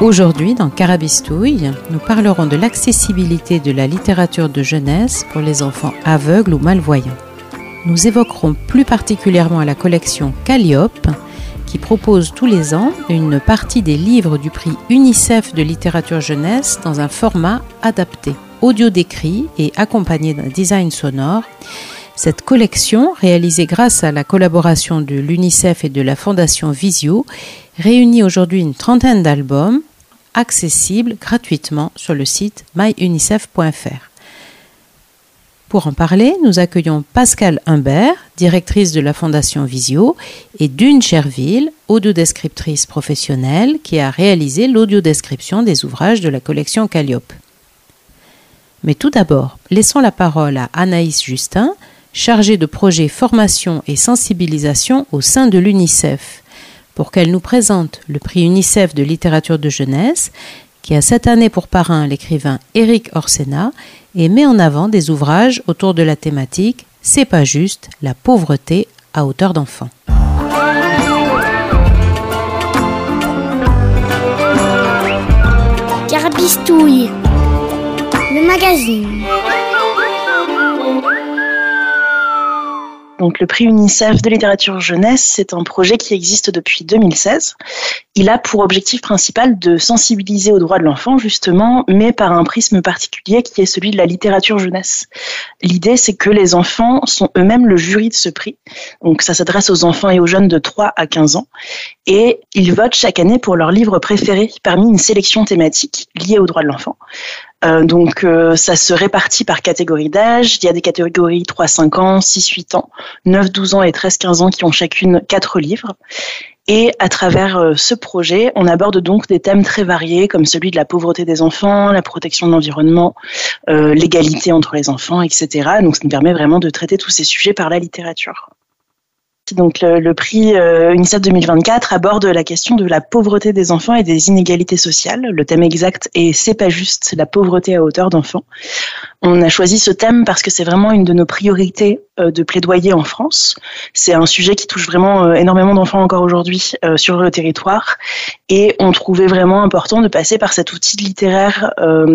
Aujourd'hui, dans Carabistouille, nous parlerons de l'accessibilité de la littérature de jeunesse pour les enfants aveugles ou malvoyants. Nous évoquerons plus particulièrement la collection Calliope, qui propose tous les ans une partie des livres du prix UNICEF de littérature jeunesse dans un format adapté, audio décrit et accompagné d'un design sonore. Cette collection, réalisée grâce à la collaboration de l'UNICEF et de la Fondation Visio, réunit aujourd'hui une trentaine d'albums accessibles gratuitement sur le site myunicef.fr. Pour en parler, nous accueillons Pascale Humbert, directrice de la Fondation Visio, et Dune Cherville, audiodescriptrice professionnelle, qui a réalisé l'audiodescription des ouvrages de la collection Calliope. Mais tout d'abord, laissons la parole à Anaïs Justin, chargée de projets formation et sensibilisation au sein de l'UNICEF, pour qu'elle nous présente le prix UNICEF de littérature de jeunesse, qui a cette année pour parrain l'écrivain Éric Orsena et met en avant des ouvrages autour de la thématique « C'est pas juste, la pauvreté à hauteur d'enfant ». Carabistouille, le magazine. Donc, le prix UNICEF de littérature jeunesse, c'est un projet qui existe depuis 2016. Il a pour objectif principal de sensibiliser aux droits de l'enfant, justement, mais par un prisme particulier qui est celui de la littérature jeunesse. L'idée, c'est que les enfants sont eux-mêmes le jury de ce prix. Donc, ça s'adresse aux enfants et aux jeunes de 3 à 15 ans. Et ils votent chaque année pour leur livre préféré parmi une sélection thématique liée aux droits de l'enfant. Donc, ça se répartit par catégorie d'âge. Il y a des catégories 3-5 ans, 6-8 ans, 9-12 ans et 13-15 ans qui ont chacune 4 livres. Et à travers ce projet, on aborde donc des thèmes très variés comme celui de la pauvreté des enfants, la protection de l'environnement, l'égalité entre les enfants, etc. Donc, ça nous permet vraiment de traiter tous ces sujets par la littérature. Donc le prix UNICEF 2024 aborde la question de la pauvreté des enfants et des inégalités sociales. Le thème exact est « C'est pas juste, la pauvreté à hauteur d'enfant ». On a choisi ce thème parce que c'est vraiment une de nos priorités de plaidoyer en France. C'est un sujet qui touche vraiment énormément d'enfants encore aujourd'hui sur le territoire. Et on trouvait vraiment important de passer par cet outil littéraire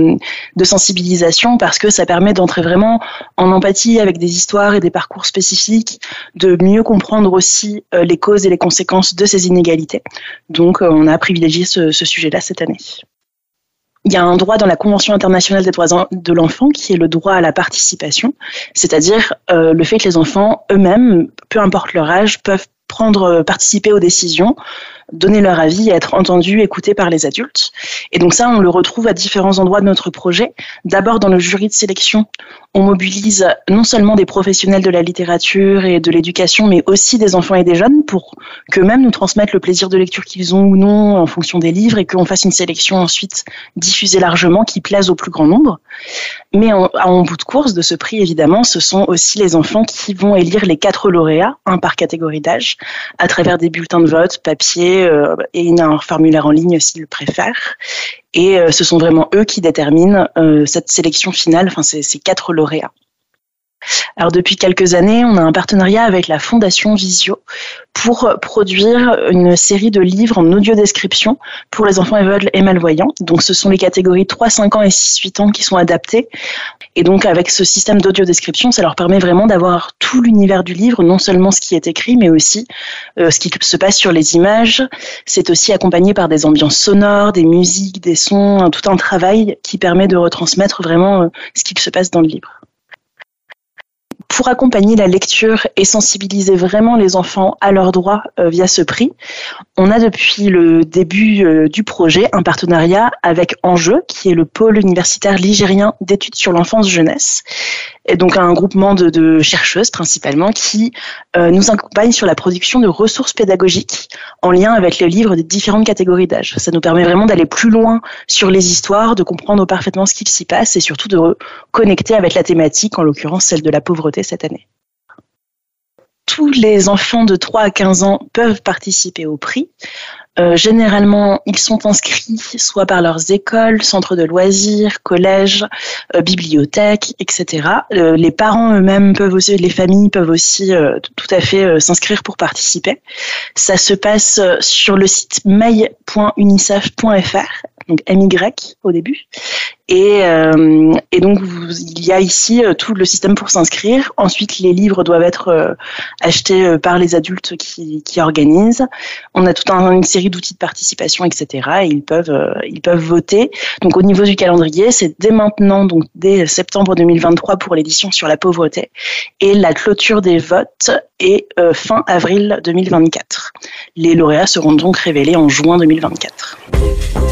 de sensibilisation parce que ça permet d'entrer vraiment en empathie avec des histoires et des parcours spécifiques, de mieux comprendre aussi les causes et les conséquences de ces inégalités. Donc, on a privilégié ce sujet-là cette année. Il y a un droit dans la Convention internationale des droits de l'enfant qui est le droit à la participation, c'est-à-dire le fait que les enfants eux-mêmes, peu importe leur âge, peuvent participer aux décisions, donner leur avis et être entendus, écoutés par les adultes. Et donc ça, on le retrouve à différents endroits de notre projet. D'abord, dans le jury de sélection, on mobilise non seulement des professionnels de la littérature et de l'éducation, mais aussi des enfants et des jeunes pour qu'eux-mêmes nous transmettent le plaisir de lecture qu'ils ont ou non en fonction des livres et qu'on fasse une sélection ensuite diffusée largement qui plaise au plus grand nombre. Mais en bout de course de ce prix, évidemment, ce sont aussi les enfants qui vont élire les 4 lauréats, un par catégorie d'âge, à travers des bulletins de vote, papier et un formulaire en ligne s'ils le préfèrent. Et ce sont vraiment eux qui déterminent cette sélection finale, enfin ces 4 lauréats. Alors depuis quelques années, on a un partenariat avec la Fondation Visio pour produire une série de livres en audiodescription pour les enfants aveugles et malvoyants. Donc ce sont les catégories 3-5 ans et 6-8 ans qui sont adaptées. Et donc avec ce système d'audiodescription, ça leur permet vraiment d'avoir tout l'univers du livre, non seulement ce qui est écrit, mais aussi ce qui se passe sur les images. C'est aussi accompagné par des ambiances sonores, des musiques, des sons, tout un travail qui permet de retransmettre vraiment ce qui se passe dans le livre. Pour accompagner la lecture et sensibiliser vraiment les enfants à leurs droits via ce prix, on a depuis le début du projet un partenariat avec Enjeu, qui est le pôle universitaire ligérien d'études sur l'enfance-jeunesse, et donc un groupement de chercheuses principalement qui nous accompagnent sur la production de ressources pédagogiques en lien avec les livres des différentes catégories d'âge. Ça nous permet vraiment d'aller plus loin sur les histoires, de comprendre parfaitement ce qu'il s'y passe et surtout de connecter avec la thématique, en l'occurrence celle de la pauvreté cette année. Tous les enfants de 3 à 15 ans peuvent participer au prix. Généralement, ils sont inscrits soit par leurs écoles, centres de loisirs, collèges, bibliothèques, etc. Les parents eux-mêmes peuvent aussi, les familles peuvent aussi tout à fait s'inscrire pour participer. Ça se passe sur le site mail.unicef.fr. donc MY au début. Et donc, il y a ici tout le système pour s'inscrire. Ensuite, les livres doivent être achetés par les adultes qui organisent. On a toute une série d'outils de participation, etc. Et ils peuvent voter. Donc, au niveau du calendrier, c'est dès maintenant, donc dès septembre 2023 pour l'édition sur la pauvreté. Et la clôture des votes est fin avril 2024. Les lauréats seront donc révélés en juin 2024.